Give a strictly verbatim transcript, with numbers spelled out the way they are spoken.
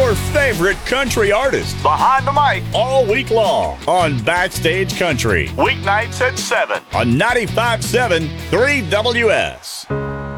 your favorite country artists Behind the mic all week long on Backstage Country. weeknights at seven. On ninety-five point seven three W S.